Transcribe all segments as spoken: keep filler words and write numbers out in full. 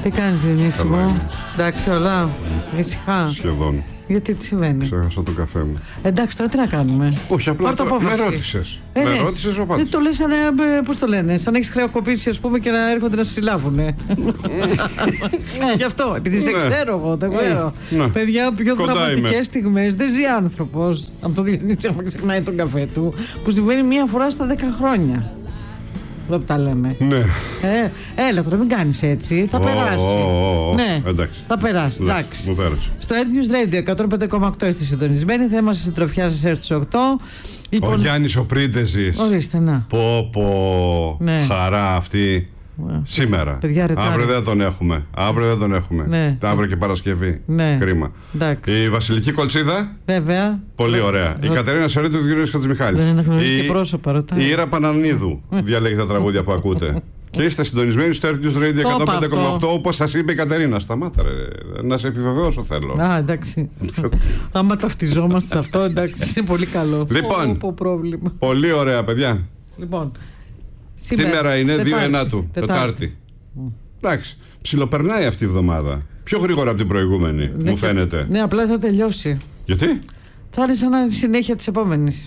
Τι κάνεις, Διονύσιμο? Εντάξει, όλα ησυχά. Σχεδόν. Γιατί τι συμβαίνει? Ξέχασα τον καφέ μου. Εντάξει, τώρα τι να κάνουμε? Όχι, απλά το, με ρώτησες. Ε, με ρώτησες, ο δεν το λες σαν, πώς το λένε, σαν να έχεις χρεοκοπήσει, ας πούμε, και να έρχονται να σε συλλάβουνε. Γι' αυτό, επειδή σε ξέρω εγώ, δεν ξέρω. Παιδιά, πιο δραματικές στιγμές δεν ζει άνθρωπος. Από το Διονύση, άμα ξεχνάει τον καφέ του, που συμβαίνει μία φορά στα δέκα χρόνια. Εδώ που τα λέμε. Ναι. Ε, έλα τώρα, μην κάνεις έτσι. Θα oh, περάσει. Oh, oh, oh. Ναι, εντάξει. θα περάσει. Εντάξει. Μου πέρασε. Στο Earth News Radio εκατόν πέντε κόμμα οκτώ είστε συντονισμένοι. Θα είμαστε συντροφιά σας έως τις οκτώ. Λοιπόν... Ο Γιάννης ο Πρίντεζης. Ορίστε, να. Πω, πω. Ναι. Χαρά αυτή. Yeah. Σήμερα. Παιδιά, αύριο δεν τον έχουμε. Αύριο δεν τον έχουμε. Ναι. Αύριο και Παρασκευή. Ναι. Κρίμα. Εντάξει. Η Βασιλική Κολτσίδα. Βέβαια. Πολύ ωραία. Ρω... Η Κατερίνα Σαρίτου του Γιώργου Χατζημιχάλη. Δεν αναγνωρίζει και πρόσωπα, ρωτάει. Η Ήρα Πανανίδου διαλέγει τα τραγούδια που ακούτε. Και είστε συντονισμένοι στο Earth News Radio εκατόν πέντε κόμμα οκτώ, όπως σας είπε η Κατερίνα. Σταμάτα, ρε. Να σε επιβεβαιώσω θέλω. Α, εντάξει. Άμα ταυτιζόμαστε σε αυτό, εντάξει. Είναι πολύ καλό. Λοιπόν, Όπο, πρόβλημα. Πολύ ωραία, παιδιά. Λοιπόν. Τι μέρα είναι, δύο Ενάτου, Τετάρτη. Εντάξει, ψιλοπερνάει αυτή η εβδομάδα. Πιο γρήγορα από την προηγούμενη, ναι, μου φαίνεται. Ναι, απλά θα τελειώσει. Γιατί? Θα είναι σαν συνέχεια της επόμενης.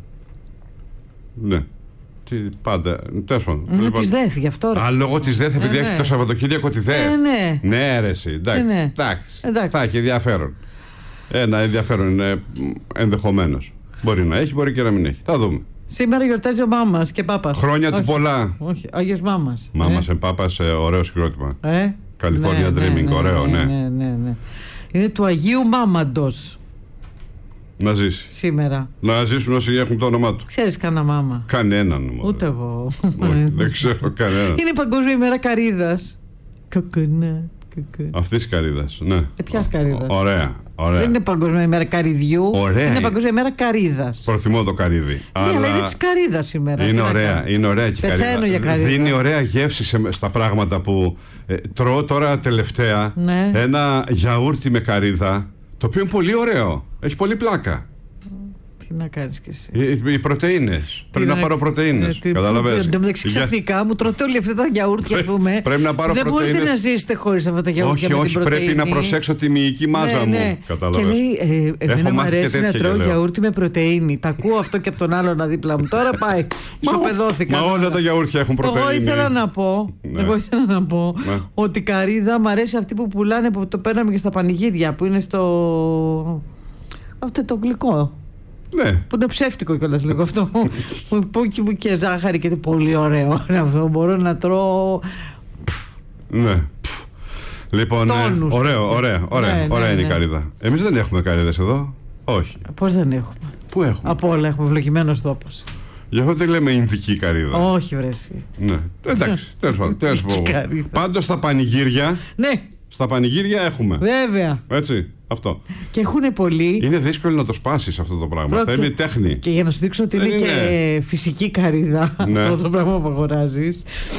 Ναι. Τι, πάντα. Τέσσερα. Είναι λοιπόν, της ΔΕΘ γι' αυτό. Α, λόγω της ΔΕΘ, επειδή ε, έχει ναι. το Σαββατοκύριακο τη ΔΕΘ. Ε, ναι. Ναι, αίρεση. Εντάξει. Ε, ναι. Εντάξει. Εντάξει. Θα έχει ενδιαφέρον. Ένα ενδιαφέρον είναι ενδεχομένως. Μπορεί να έχει, μπορεί και να μην έχει. Θα δούμε. Σήμερα γιορτάζει ο Μάμας και Πάπας. Χρόνια όχι, του πολλά. Όχι, Άγιος Μάμας. Μάμας ε. and Πάπας, ωραίο συγκρότημα. Ε. California ναι, Dreaming, ναι, ωραίο, ναι, ναι. Ναι, ναι, ναι. Είναι του Αγίου Μάμαντος. Να ζήσει. Σήμερα. Να ζήσουν όσοι έχουν το όνομά του. Ξέρεις κανένα μάμα? Κανέναν. Ούτε εγώ. Όχι, δεν ξέρω κανέναν. Είναι η Παγκόσμια ημέρα Καρύδας. Κοκονάτ. Αυτή τη καρύδα. Ναι. Ε, ποια καρύδα? Ωραία, ωραία. Δεν είναι Παγκόσμια ημέρα καρυδιού. Ωραία. Είναι Παγκόσμια ημέρα καρύδα. Προτιμώ το καρύδι. Ναι, αλλά, αλλά είναι τη καρύδα σήμερα. Είναι ωραία, είναι ωραία και η καρύδα. Για καρύδα. Δίνει ωραία γεύση σε, στα πράγματα που ε, τρώω τώρα τελευταία. Ναι. Ένα γιαούρτι με καρύδα. Το οποίο είναι πολύ ωραίο. Έχει πολύ πλάκα. Τι να κάνεις κι εσύ. Οι, οι πρωτεΐνες. Πρέπει να, να πάρω πρωτεΐνες. Καταλαβαίνεις. Εν τω μεταξύ ξαφνικά μου τρώτε όλοι αυτά τα γιαούρτια, ας πούμε. Πρέπει να πάρω δεν πρωτεΐνες. Δεν μπορείτε να ζήσετε χωρίς αυτά τα γιαούρτια. Όχι, με όχι, την πρέπει να προσέξω τη μυϊκή μάζα ναι, μου. Ναι. Καταλαβαίνεις. Και λέει, ε, εμένα μου αρέσει να τρώω γιαούρτι με πρωτεΐνη. Τα ακούω αυτό και από τον άλλον δίπλα μου. Τώρα πάει. Ισοπεδώθηκα. Μα όλα τα γιαούρτια έχουν πρωτεΐνη. Εγώ ήθελα να πω, εγώ ήθελα να πω ότι η καρύδα μου αρέσει αυτή που πουλάνε, που το παίρναμε και στα πανηγύρια, που είναι στο. Αυτό το γλυκό. Ναι. Που είναι ψεύτικο κιόλας λίγο αυτό. Που και ζάχαρη και πολύ ωραίο είναι αυτό. Μπορώ να τρώω. Ναι. Λοιπόν, τόνους. ωραίο, ωραία, ωραία, ναι, ωραία ναι, είναι ναι. η καρύδα. Εμείς δεν έχουμε καρύδες εδώ. Όχι. Πώς δεν έχουμε? Πού έχουμε? Από όλα έχουμε, ευλογημένος τόπος. Γι' αυτό δεν λέμε Ινδική καρύδα. Όχι, βρέσει. Ναι. Εντάξει, τέλος πάντων. Πάντως στα πανηγύρια. Ναι. Στα πανηγύρια έχουμε. Βέβαια. Έτσι, αυτό. Και έχουν πολύ. Είναι δύσκολο να το σπάσεις αυτό το πράγμα. Πρώτο... Θέλει τέχνη. Και για να σου δείξω ότι είναι, είναι και φυσική καρύδα ναι. αυτό το πράγμα που αγοράζεις.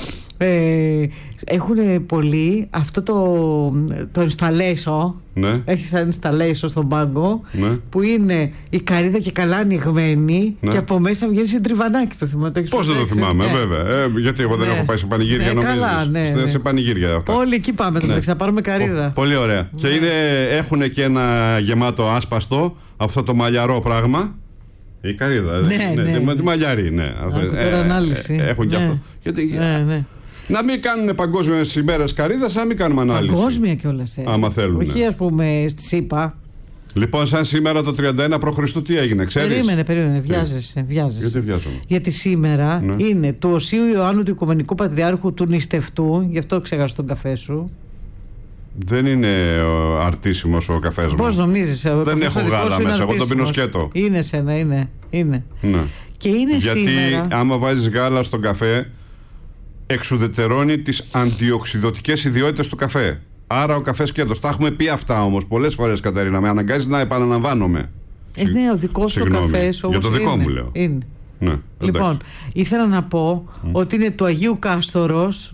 Ε, έχουν πολύ αυτό το, το installation. Ναι. Έχει σαν installation στον πάγκο ναι. που είναι η καρύδα και καλά ανοιγμένη ναι. και από μέσα βγαίνει σε τριβανάκι. Το θυμάμαι. Πώς δεν το θυμάμαι, ναι. βέβαια. Ε, γιατί εγώ δεν ναι. έχω πάει σε πανηγύρια, ναι, νομίζεις. Ναι, ναι. Σε πανηγύρια αυτά. Όλοι εκεί πάμε, ναι. θα πάρουμε καρύδα. Πολύ ωραία. Ναι. Και είναι, έχουν και ένα γεμάτο άσπαστο αυτό το μαλλιαρό πράγμα. Η καρύδα. Ναι, ναι, ναι, ναι. Τη μαλλιαρή, ναι. Ε, ανάλυση. Ε, έχουν ναι. και αυτό. Γιατί, ναι, ναι. Να μην κάνουν παγκόσμιες ημέρες καρύδας, να μην κάνουμε ανάλυση. Παγκόσμια κιόλας. Ε. Άμα θέλουν. Όχι, ας πούμε, στη ΣΥΠΑ. Λοιπόν, σαν σήμερα το τριάντα ένα προ Χριστού τι έγινε, ξέρεις? Περίμενε, περίμενε, βιάζεσαι, βιάζεσαι. Γιατί βιάζομαι? Γιατί σήμερα ναι. είναι του Οσίου Ιωάννου του Οικουμενικού Πατριάρχου του Νηστευτού, γι' αυτό ξέχασα τον καφέ σου. Δεν είναι αρτήσιμος ο καφές μου. Πώς νομίζεις? Δεν έχω γάλα μέσα, εγώ τον πίνω σκέτο. Είναι σένα, είναι. είναι. Ναι. Και είναι γιατί σήμερα... άμα βάζεις γάλα στον καφέ, εξουδετερώνει τις αντιοξυδοτικές ιδιότητες του καφέ. Άρα ο καφές σκέτος. Τα έχουμε πει αυτά όμως πολλές φορές, Κατερίνα. Με αναγκάζει να επαναλαμβάνομαι. Ε, ναι, ο δικός σου καφές όμως. Για το δικό είναι. μου λέω. Είναι. Ναι, λοιπόν, ήθελα να πω mm. ότι είναι του Αγίου Κάστορος.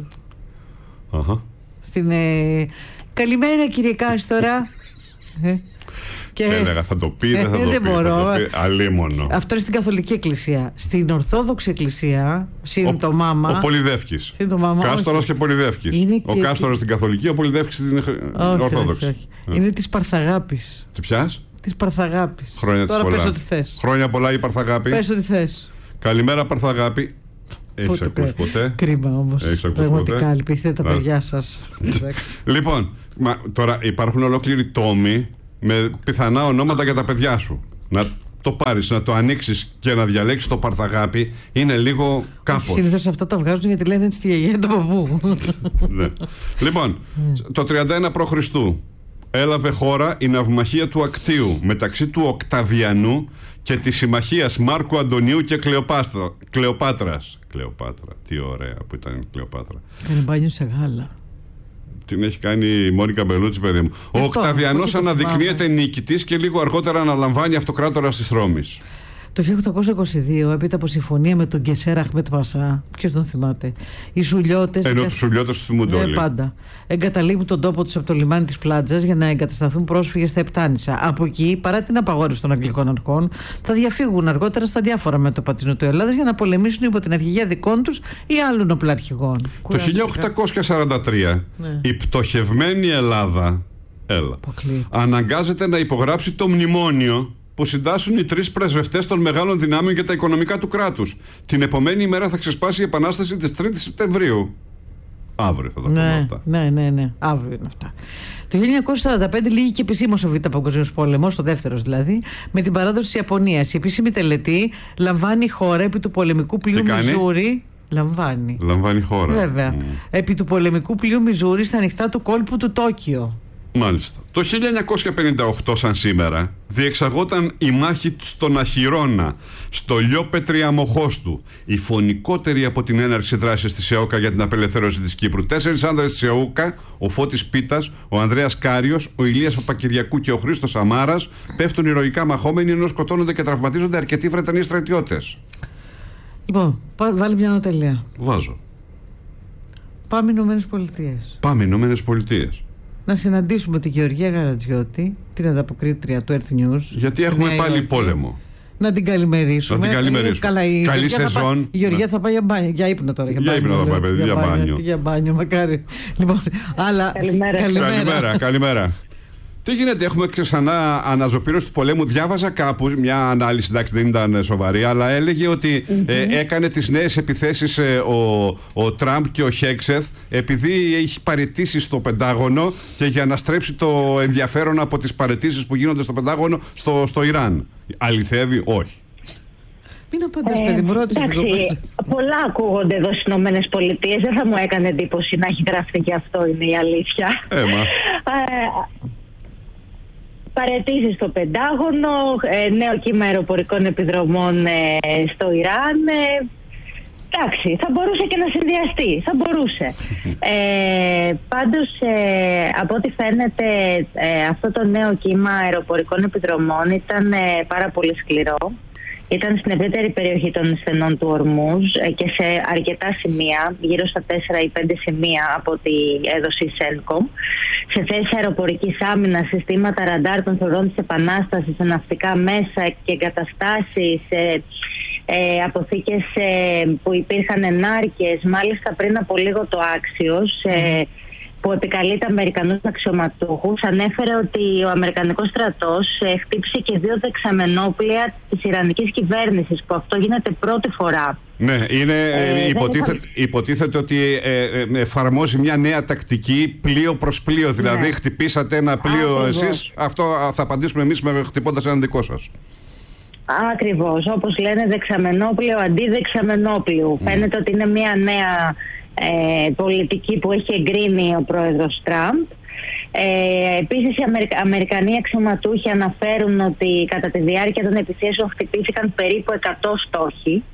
Αχα. Στην. Ε... Καλημέρα, κύριε Κάστορα. ε. Και, και έλεγα θα το πει, δεν θα ε, το δεν πει, μπορώ. θα το πει, αλίμονο. Αυτό είναι στην Καθολική Εκκλησία. Στην Ορθόδοξη Εκκλησία, συν το μάμα. Ο Πολυδεύκης. Μάμα, Κάστορας και Πολυδεύκης. Ο και... Κάστορας στην Καθολική, ο Πολυδεύκης στην Ορθόδοξη. Όχι, όχι. Είναι της Παρθαγάπης. Τι πιάς? Της Παρθαγάπης. Χρόνια Τώρα πολλά. πες ό,τι θες. Χρόνια πολλά η Παρθαγάπη. Πες ό,τι θες. Καλημέρα Παρθαγάπη. Έχεις ακούσει ποτέ? Κρίμα όμως. Έχεις ακούσει Πραγματικά ποτέ? λυπηθείτε τα παιδιά σας. Λοιπόν, μα, τώρα υπάρχουν ολόκληροι τόμοι με πιθανά ονόματα για τα παιδιά σου. Να το πάρεις, να το ανοίξεις και να διαλέξεις το Παρθαγάπη είναι λίγο κάπως. Συνήθως αυτά τα βγάζουν γιατί λένε έτσι τη γιαγιά και τον παππού. Ναι. Λοιπόν, το τριάντα ένα προ Χριστού έλαβε χώρα η ναυμαχία του Ακτίου μεταξύ του Οκταβιανού και της συμμαχίας Μάρκου Αντωνίου και Κλεοπάστρα, Κλεοπάτρας. Κλεοπάτρα, τι ωραία που ήταν η Κλεοπάτρα. Κάνει μπάνιο σε γάλα. Την έχει κάνει η Μόνικα Μπελούτσι, παιδί μου. Ο Οκταβιανός αναδεικνύεται νικητής και λίγο αργότερα αναλαμβάνει αυτοκράτορας της Ρώμης. Το χίλια οκτακόσια είκοσι δύο, έπειτα από συμφωνία με τον Κεσέρα Αχμέτ Πασά, ποιος τον θυμάται, οι Σουλιώτες. Ενώ τους Σουλιώτες τους θυμούνται όλοι. Πάντα. Εγκαταλείπουν τον τόπο τους από το λιμάνι της Πλάτζας για να εγκατασταθούν πρόσφυγες στα Επτάνησα. Από εκεί, παρά την απαγόρευση των Αγγλικών αρχών, θα διαφύγουν αργότερα στα διάφορα μέτωπα της Νοτιοελλάδας για να πολεμήσουν υπό την αρχηγία δικών τους ή άλλων οπλαρχηγών. Το χίλια οκτακόσια σαράντα τρία, ναι. η πτωχευμένη Ελλάδα έλα, αναγκάζεται να υπογράψει το μνημόνιο που συντάσσουν οι τρεις πρεσβευτές των μεγάλων δυνάμεων για τα οικονομικά του κράτους. Την επομένη ημέρα θα ξεσπάσει η επανάσταση της τρίτης Σεπτεμβρίου. Αύριο θα τα πούμε ναι, αυτά. Ναι, ναι, ναι. Αύριο είναι αυτά. Το χίλια εννιακόσια σαράντα πέντε λύγει και επισήμως ο Β' Παγκοσμίος Πόλεμος, ο δεύτερος δηλαδή, με την παράδοση της Ιαπωνίας. Η επίσημη τελετή λαμβάνει χώρα επί του πολεμικού πλοίου Μιζούρι. Λαμβάνει. Λαμβάνει χώρα. Βέβαια. Mm. Επί του πολεμικού πλοίου Μιζούρι στα ανοιχτά του κόλπου του Τόκιο. Μάλιστα. Το χίλια εννιακόσια πενήντα οκτώ, σαν σήμερα, διεξαγόταν η μάχη στον Αχυρώνα, στο Λιό Πετριαμοχώστου, η φωνικότερη από την έναρξη δράσης της ΕΟΚΑ για την απελευθέρωση της Κύπρου. Τέσσερις άνδρες της ΕΟΚΑ, ο Φώτης Πίτας, ο Ανδρέας Κάριος, ο Ηλίας Παπακυριακού και ο Χρήστος Αμάρας, πέφτουν ηρωικά μαχόμενοι ενώ σκοτώνονται και τραυματίζονται αρκετοί Βρετανοί στρατιώτες. Λοιπόν, βάλει μια ανατελεία. Βάζω. Πάμε Ηνωμένες Πολιτείες. Πάμε Ηνωμένες Πολιτείες. Να συναντήσουμε τη Γεωργία Γαρατζιώτη, την ανταποκρίτρια του Earth News. Γιατί έχουμε πάλι Υόρκη. πόλεμο. Να την καλημερίσουμε. Να την καλημερίσουμε. Καλά, η Καλή Γεωργία σεζόν. Θα, η Γεωργία ναι. θα πάει για, μπάνιο, για ύπνο τώρα. Για, για μπάνιο, ύπνο θα πάει, παιδί, για, για μπάνιο. Για μπάνιο, μακάρι. Λοιπόν, αλλά. Καλημέρα. Καλημέρα. Καλημέρα. καλημέρα. Τι γίνεται, έχουμε ξανά αναζωπήρωση του πολέμου. Διάβαζα κάπου μια ανάλυση, εντάξει δεν ήταν σοβαρή, αλλά έλεγε ότι mm-hmm. ε, έκανε τις νέες επιθέσεις ε, ο, ο Τραμπ και ο Χέξεθ επειδή έχει παραιτήσει στο Πεντάγωνο και για να στρέψει το ενδιαφέρον από τις παραιτήσεις που γίνονται στο Πεντάγωνο στο, στο Ιράν. Αληθεύει, όχι. Μην απαντάς, ε, παιδί μου, ρώτησε. Εντάξει, πολλά ακούγονται εδώ στις Ηνωμένες Πολιτείες. Δεν θα μου έκανε εντύπωση να έχει γραφτεί και αυτό, είναι η αλήθεια. Ε, μα. Παραιτήσεις στο Πεντάγωνο, ε, νέο κύμα αεροπορικών επιδρομών ε, στο Ιράν. Ε, εντάξει, θα μπορούσε και να συνδυαστεί. Θα μπορούσε. Ε, πάντως, ε, από ό,τι φαίνεται, ε, αυτό το νέο κύμα αεροπορικών επιδρομών ήταν ε, πάρα πολύ σκληρό. Ήταν στην ευρύτερη περιοχή των στενών του Ορμούζ και σε αρκετά σημεία, γύρω στα τέσσερα ή πέντε σημεία από ό,τι έδωσε η Σέλκομ, σε θέσεις αεροπορικής άμυνας, συστήματα ραντάρ των θεωρών της Επανάστασης, σε ναυτικά μέσα και εγκαταστάσεις, σε ε, αποθήκες ε, που υπήρχαν ενάρκες, μάλιστα πριν από λίγο το Άξιος, ε, που επικαλείται Αμερικανούς αξιωματούχους, ανέφερε ότι ο Αμερικανικός στρατός ε, χτύπησε και δύο δεξαμενόπλια της Ιρανικής κυβέρνησης, που αυτό γίνεται πρώτη φορά. Ναι, είναι, ε, υποτίθεται, είχα... υποτίθεται ότι ε, ε, εφαρμόζει μια νέα τακτική πλοίο προς πλοίο. Δηλαδή, ναι. χτυπήσατε ένα πλοίο Α, εσείς, αυτό θα απαντήσουμε εμείς με, χτυπώντας έναν δικό σας. Ακριβώς, όπως λένε δεξαμενόπλιο αντί δεξαμενόπλιου. Mm. Φαίνεται ότι είναι μια νέα ε, πολιτική που έχει εγκρίνει ο πρόεδρος Τραμπ. Ε, επίσης οι Αμερικα... Αμερικανοί αξιωματούχοι αναφέρουν ότι κατά τη διάρκεια των επιθέσεων χτυπήθηκαν περίπου εκατό στόχοι.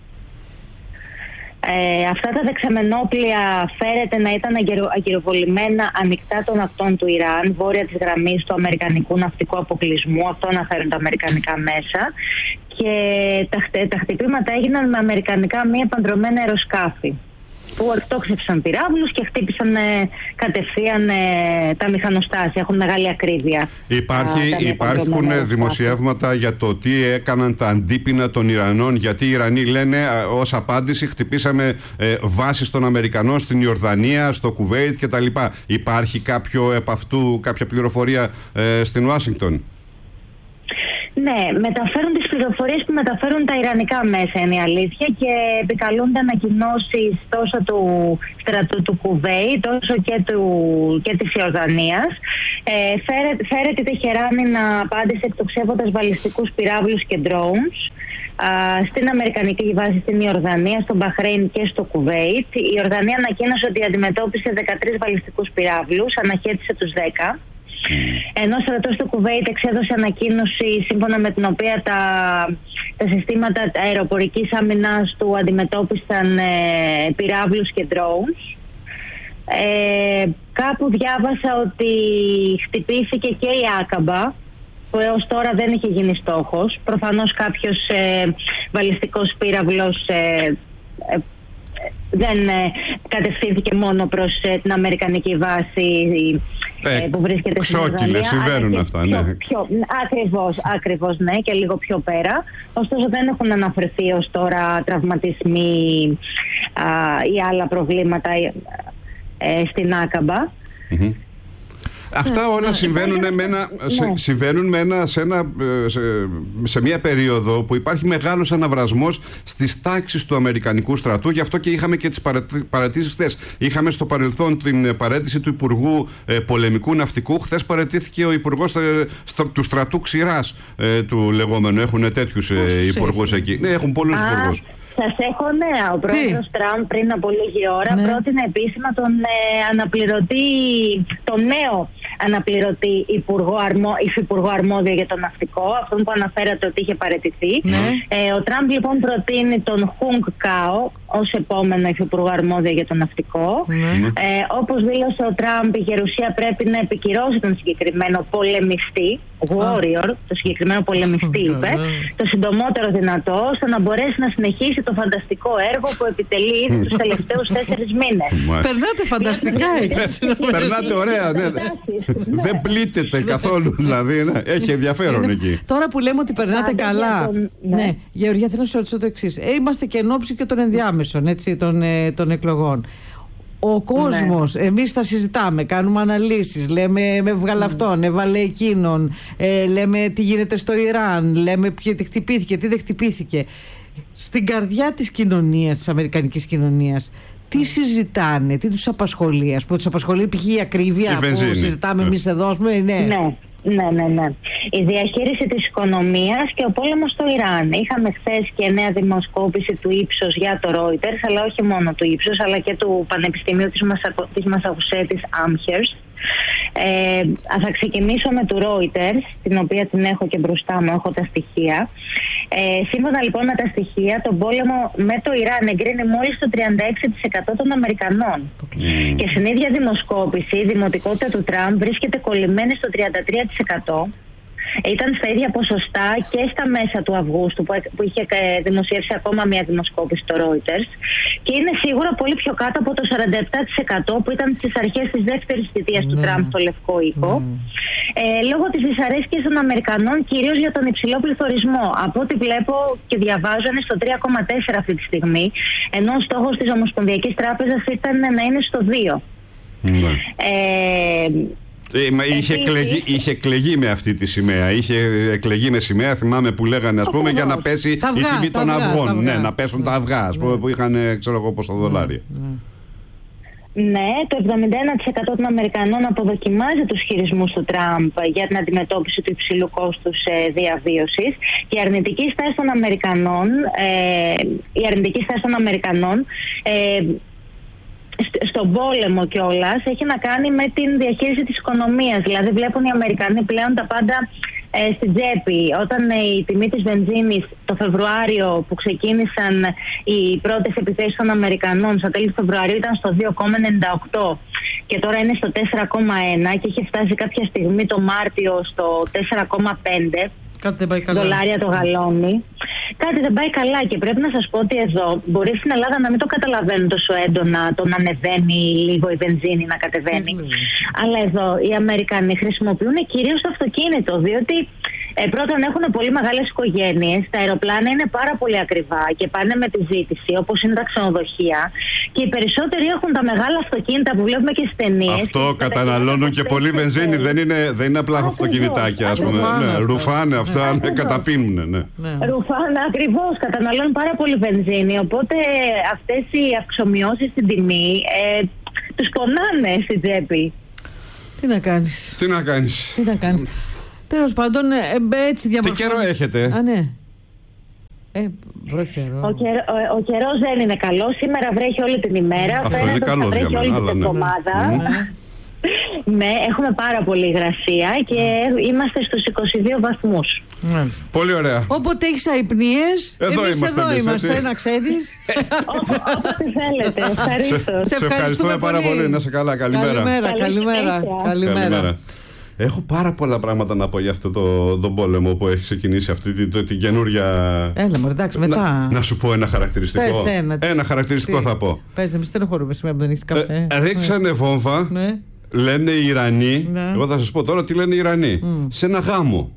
Ε, αυτά τα δεξαμενόπλια φέρεται να ήταν αγκυροβολημένα ανοιχτά των ακτών του Ιράν, βόρεια της γραμμής του αμερικανικού ναυτικού αποκλεισμού. Αυτό αναφέρουν τα αμερικανικά μέσα. Και τα, τα χτυπήματα έγιναν με αμερικανικά μη επανδρομένα αεροσκάφη. που εκτόξευσαν πυράβλους και χτύπησαν ε, κατευθείαν ε, τα μηχανοστάσια. Έχουν μεγάλη ακρίβεια. Υπάρχει, α, υπάρχουν δημοσιεύματα για το τι έκαναν τα αντίπεινα των Ιρανών, γιατί οι Ιρανοί λένε ως απάντηση χτυπήσαμε ε, βάσεις των Αμερικανών στην Ιορδανία, στο Κουβέιτ κτλ. Υπάρχει κάποιο επ' αυτού, κάποια πληροφορία ε, στην Ουάσιγκτον? Ναι, μεταφέρουν τις πληροφορίες που μεταφέρουν τα ιρανικά μέσα, είναι η αλήθεια, και επικαλούνται ανακοινώσεις τόσο του στρατού του Κουβέιτ τόσο και, του, και της Ιορδανίας. Ε, φέρεται, φέρεται η Τεχεράνη να απάντησε εκτοξεύοντας βαλιστικούς πυράβλους και drones στην Αμερικανική βάση στην Ιορδανία, στο Μπαχρέιν και στο Κουβέιτ. Η Ιορδανία ανακοίνωσε ότι αντιμετώπισε δεκατρείς βαλιστικούς πυράβλους, αναχέτησε τους δέκα. Ενώ ο στρατός του Κουβέιτ εξέδωσε ανακοίνωση σύμφωνα με την οποία τα, τα συστήματα αεροπορικής άμυνας του αντιμετώπισαν ε, πυράβλους και drones. Ε, κάπου διάβασα ότι χτυπήθηκε και η Άκαμπα, που έως τώρα δεν είχε γίνει στόχος. Προφανώς κάποιος ε, βαλιστικός πύραυλος ε, ε, δεν ε, κατευθύνθηκε μόνο προς ε, την Αμερικανική βάση ε, που βρίσκεται στην Ιορδανία. Συμβαίνουν αυτά, πιο, ναι. Πιο, ακριβώς, ακριβώς, ναι, και λίγο πιο πέρα. Ωστόσο δεν έχουν αναφερθεί ως τώρα τραυματισμοί α, ή άλλα προβλήματα ε, στην Άκαμπα. Mm-hmm. Αυτά όλα συμβαίνουν, με ένα, σε, συμβαίνουν με ένα, σε, ένα, σε, σε μια περίοδο που υπάρχει μεγάλος αναβρασμός στις τάξεις του Αμερικανικού στρατού. Γι' αυτό και είχαμε και τις παρατήσεις χθες. Είχαμε στο παρελθόν την παρέτηση του Υπουργού ε, Πολεμικού Ναυτικού. Χθες παραιτήθηκε ο Υπουργός ε, στο, του στρατού Ξηράς, ε, του λεγόμενου. Έχουν τέτοιους ε, υπουργούς εκεί. Ναι, έχουν πολλούς υπουργούς. Σας έχω νέα. Ο πρόεδρος Τραμπ πριν από λίγη ώρα ναι. πρότεινε επίσημα τον ε, αναπληρωτή, τον νέο αναπληρωτή υπουργό αρμό, υφυπουργό αρμόδιο για το ναυτικό, αυτόν που αναφέρατε ότι είχε παραιτηθεί. Ναι. Ε, ο Τραμπ λοιπόν προτείνει τον Χουγκ Κάο ως επόμενο υφυπουργό αρμόδιο για το ναυτικό. Ναι. Ε, όπως δήλωσε ο Τραμπ, η Γερουσία πρέπει να επικυρώσει τον συγκεκριμένο πολεμιστή, warrior, το συγκεκριμένο πολεμιστή είπε, το συντομότερο δυνατό, ώστε να μπορέσει να συνεχίσει το φανταστικό έργο που επιτελεί ήδη τους τελευταίους τέσσερις μήνες. Περνάτε φανταστικά έτσι. Περνάτε ωραία, ναι. Δεν πλήττεται καθόλου, δηλαδή. Ναι. Έχει ενδιαφέρον εκεί. Τώρα που λέμε ότι περνάτε καλά. Ναι, Γεωργία, θέλω να σου ρωτήσω το εξής. Είμαστε και εν ώψη και των ενδιάμεσων, έτσι, των, ε, των εκλογών. Ο κόσμος, ναι. εμείς τα συζητάμε, κάνουμε αναλύσεις, λέμε με βγάλε αυτόν, έβαλε εκείνον, ε, λέμε τι γίνεται στο Ιράν, λέμε τι χτυπήθηκε, τι δεν χτυπήθηκε. Στην καρδιά της κοινωνίας, της αμερικανικής κοινωνίας, τι συζητάνε, τι τους απασχολεί? Ας πούμε, τους απασχολεί π.χ. η ακρίβεια που συζητάμε εμείς εδώ, ναι. ναι. Ναι, ναι, ναι. Η διαχείριση της οικονομίας και ο πόλεμος στο Ιράν. Είχαμε χθες και νέα δημοσκόπηση του Ipsos για το Reuters, αλλά όχι μόνο του Ipsos, αλλά και του Πανεπιστημίου της, Μασα... της Μασαχουσέτης Amherst. Ε, θα ξεκινήσω με του Reuters, την οποία την έχω και μπροστά μου, έχω τα στοιχεία. Ε, σύμφωνα λοιπόν με τα στοιχεία, τον πόλεμο με το Ιράν εγκρίνει μόλις το τριάντα έξι τοις εκατό των Αμερικανών. Mm. Και στην ίδια δημοσκόπηση η δημοτικότητα του Τραμπ βρίσκεται κολλημένη στο τριάντα τρία τοις εκατό. Ήταν στα ίδια ποσοστά και στα μέσα του Αυγούστου που, που είχε δημοσιεύσει ακόμα μια δημοσκόπηση το Reuters, και είναι σίγουρα πολύ πιο κάτω από το σαράντα επτά τοις εκατό που ήταν στις αρχές της δεύτερης θητείας mm. του Τραμπ στο Λευκό Οίκο, mm. ε, λόγω της δυσαρέσκειας των Αμερικανών κυρίως για τον υψηλό πληθωρισμό. Από ό,τι βλέπω και διαβάζω είναι στο τρία κόμμα τέσσερα αυτή τη στιγμή, ενώ ο στόχος της Ομοσπονδιακής Τράπεζας ήταν να είναι στο δύο. Mm. Ε, Ε, είχε, εκλεγεί, είχε εκλεγεί με αυτή τη σημαία. Είχε εκλεγεί με σημαία, θυμάμαι που λέγανε, ας πούμε, για να πέσει η τιμή των αυγών. Ναι, να πέσουν τα αυγά, ας πούμε, που είχαν, ξέρω εγώ, πόσα δολάρια. Ναι, το εβδομήντα ένα τοις εκατό των Αμερικανών αποδοκιμάζει τους χειρισμούς του Τραμπ για την αντιμετώπιση του υψηλού κόστους ε, διαβίωσης. Η αρνητική στάση των Αμερικανών, ε, η αρνητική στάση των Αμερικανών ε, στον πόλεμο κιόλας έχει να κάνει με την διαχείριση της οικονομίας. Δηλαδή βλέπουν οι Αμερικανοί πλέον τα πάντα ε, στην τσέπη. Όταν ε, η τιμή της βενζίνης το Φεβρουάριο που ξεκίνησαν οι πρώτες επιθέσεις των Αμερικανών στο τέλος του Φεβρουαρίου ήταν στο δύο κόμμα ενενήντα οκτώ και τώρα είναι στο τέσσερα κόμμα ένα και είχε φτάσει κάποια στιγμή το Μάρτιο στο τέσσερα κόμμα πέντε δολάρια το γαλόνι. κάτι δεν πάει καλά. Και πρέπει να σας πω ότι εδώ μπορεί στην Ελλάδα να μην το καταλαβαίνουν τόσο έντονα το να ανεβαίνει λίγο η βενζίνη, να κατεβαίνει. Mm. Αλλά εδώ οι Αμερικανοί χρησιμοποιούν κυρίως το αυτοκίνητο, διότι ε, πρώτον έχουν πολύ μεγάλες οικογένειες, τα αεροπλάνα είναι πάρα πολύ ακριβά και πάνε με τη ζήτηση, όπως είναι τα ξενοδοχεία. Και οι περισσότεροι έχουν τα μεγάλα αυτοκίνητα που βλέπουμε και στις ταινίες. Αυτό καταναλώνουν και πολύ βενζίνη, δεν είναι, δεν είναι απλά αυτοκινητάκια, ας πούμε. Ναι, ρουφάνε αυτά, ναι, καταπίνουν. Ναι. Ναι. Ρουφάνε ακριβώς, καταναλώνουν πάρα πολύ βενζίνη. Οπότε αυτές οι αυξομοιώσεις στην τιμή ε, τους πονάνε στην τσέπη. Τι να κάνεις. Τι να κάνεις. Τι να κάνεις. Τέλος πάντων, ε, έτσι διαμορφώνει. Τι καιρό έχετε. Α, ναι. Ε, βροχερό. Ο, καιρο, ο, ο καιρός δεν είναι καλός. Σήμερα βρέχει όλη την ημέρα. Αυτό είναι καλός για μένα. Όλη Αλλά, την ναι. εβδομάδα. Ναι. Ναι, έχουμε πάρα πολύ υγρασία και είμαστε στους είκοσι δύο βαθμούς. Μάλιστα. Πολύ ωραία. Όποτε έχεις αϊπνίες, εδώ εμείς είμαστε, εδώ εμείς, είμαστε, έτσι. να ξέρεις. Όποτε θέλετε. Ευχαριστώ. Σε, σε ευχαριστούμε πάρα πολύ. πολύ. Να σε καλά. Καλημέρα. Καλημέρα. Καλημέρα. Καλημέρα. Καλημέρα. Έχω πάρα πολλά πράγματα να πω για αυτό το, τον πόλεμο που έχει ξεκινήσει, αυτή την, την, την καινούρια. Έλα, μωρέ, εντάξει, μετά. Να, να σου πω ένα χαρακτηριστικό. Πες ένα. Ένα χαρακτηριστικό Τι? Θα πω. Πες, να μην στενοχωρούμε σήμερα που δεν έχεις καφέ. Ε, ρίξανε βόμβα, Ναι. λένε οι Ιρανοί. Ναι. Εγώ θα σας πω τώρα τι λένε οι Ιρανοί. Mm. Σε ένα γάμο.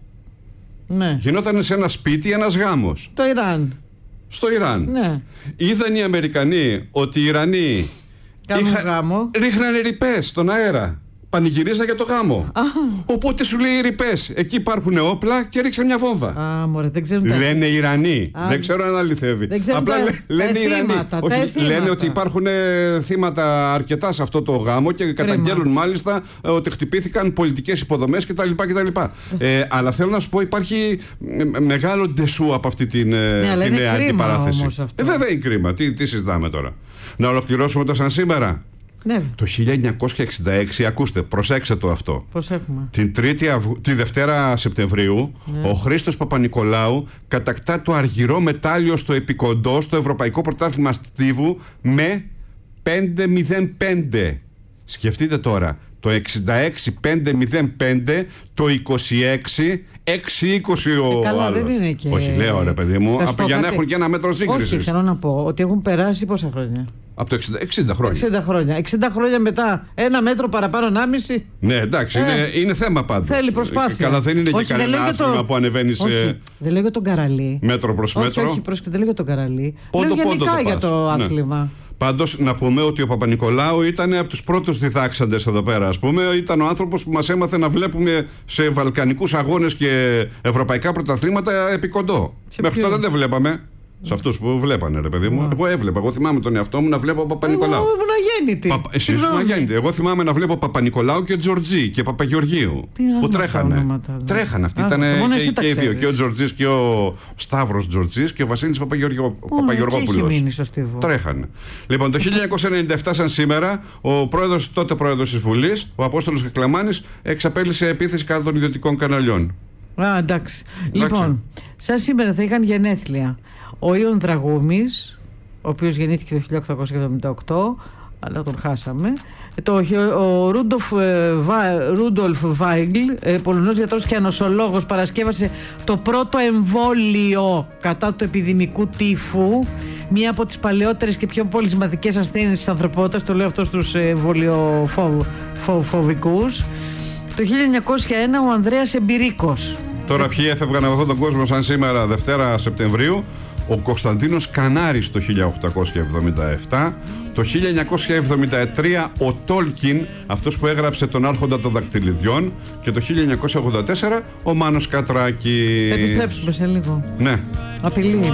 Ναι. Γινόταν σε ένα σπίτι ένας γάμος. Το Ιράν. Στο Ιράν. Ναι. Είδαν οι Αμερικανοί ότι οι Ιρανοί Κάνουν είχα... γάμο. ρίχνανε ρηπές στον αέρα. Πανηγυρίζα για το γάμο. Α. Οπότε σου λέει ρηπές. Εκεί υπάρχουν όπλα και ρίξαν μια βόμβα. Α, μωρέ, δεν ξέρουν τα... Λένε οι Ιρανοί. Α, δεν ξέρω αν αληθεύει. δεν ξέρουν Απλά τα... λένε τα οι Ιρανοί. θύματα, Όχι, τα θύματα. λένε ότι υπάρχουν ε, θύματα αρκετά σε αυτό το γάμο και καταγγέλουν μάλιστα ε, ότι χτυπήθηκαν πολιτικές υποδομές κτλ. κτλ. ε, αλλά θέλω να σου πω, υπάρχει ε, μεγάλο ντεσού από αυτή την, ε, ναι, την νέα αντιπαράθεση. Ε, βέβαια είναι κρίμα. Τι, τι συζητάμε τώρα. Να ολοκληρώσουμε το σαν σήμερα. Ναι. Το χίλια εννιακόσια εξήντα έξι, ακούστε, προσέξτε το αυτό. Προσέχουμε. Την τρίτη Αυγου... τη Δευτέρα Σεπτεμβρίου, ναι. ο Χρήστος Παπα-Νικολάου κατακτά το αργυρό μετάλλιο στο επικοντό στο Ευρωπαϊκό Πρωτάθλημα Στίβου με πέντε μηδέν πέντε. Σκεφτείτε τώρα, το εξήντα έξι πέντε μηδέν πέντε, το είκοσι έξι έξι είκοσι ο ε, καλά, άλλος. Δεν είναι και... Όχι, λέω ρε παιδί μου, από, για κάτι... να έχουν και ένα μέτρο σύγκρισης. Όχι, θέλω να πω ότι έχουν περάσει πόσα χρόνια. Από το εξήντα, εξήντα χρόνια. εξήντα χρόνια. εξήντα χρόνια μετά, ένα μέτρο παραπάνω, ενάμιση. Ναι, εντάξει, ε, είναι, είναι θέμα πάντως. Θέλει προσπάθεια. Καλά, δεν είναι όχι, και κανένα άθλημα το... που ανεβαίνει σε. Όχι, δεν λέω για τον Καραλή. Μέτρο προς όχι, μέτρο. Όχι, όχι, δεν λέω για τον Καραλή. Πόντο, λέω γενικά πόντο το για το άθλημα. Ναι. Πάντως να πούμε ότι ο Παπα-Νικολάου ήταν από τους πρώτους διδάξαντες εδώ πέρα, ας πούμε. Ήταν ο άνθρωπος που μας έμαθε να βλέπουμε σε βαλκανικούς αγώνες και ευρωπαϊκά πρωταθλήματα επί κοντό. Μέχρι τότε δεν βλέπαμε. Σε αυτούς που βλέπανε, ρε παιδί μου. Yeah. Εγώ έβλεπα. Εγώ θυμάμαι τον εαυτό μου να βλέπω Παπα-Νικολάου. Εγώ ήμουν αγέννητη. Πα... Εσύ ήσουν αγέννητη. Εγώ θυμάμαι να βλέπω Παπα-Νικολάου και Τζορτζή και Παπαγεωργίου. Τι που τρέχανε. Ονόματα, ναι. Τρέχανε αυτοί. Ήταν και, και οι δύο. Και ο Τζορτζής και ο Σταύρος Τζορτζής και ο Βασίλης Παπαγεωργόπουλος. Τρέχανε. Λοιπόν, το χίλια εννιακόσια ενενήντα επτά, σαν σήμερα, ο πρόεδρος, τότε πρόεδρος της Βουλής, ο Απόστολος Κακλαμάνης, εξαπέλυσε επίθεση κατά των ιδιωτικών καναλιών. Α, εντάξει. Λοιπόν, σαν σήμερα θα είχαν γενέθλια ο Ιων Δραγούμης, ο οποίος γεννήθηκε το χίλια οκτακόσια εβδομήντα οκτώ, αλλά τον χάσαμε. Το, ο Ρούντοφ, Ρούντολφ Βάιγκλ, Πολωνός γιατρός και ανοσολόγος, παρασκεύασε το πρώτο εμβόλιο κατά του επιδημικού τύφου, μία από τις παλαιότερες και πιο πολυσματικές ασθένειες της ανθρωπότητας. Το λέω αυτό στους εμβολιοφοβικούς. Το χίλια εννιακόσια ένα ο Ανδρέας Εμπειρίκος. Τώρα ποιοι έφευγαν από αυτόν τον κόσμο σαν σήμερα, Δευτέρα Σεπτεμβρίου? Ο Κωνσταντίνος Κανάρης το χίλια οκτακόσια εβδομήντα επτά. Το χίλια εννιακόσια εβδομήντα τρία ο Τόλκιν, αυτός που έγραψε τον Άρχοντα των Δακτυλιδιών. Και το χίλια εννιακόσια ογδόντα τέσσερα ο Μάνος Κατράκης. Επιστρέψουμε σε λίγο. Ναι. Απειλή.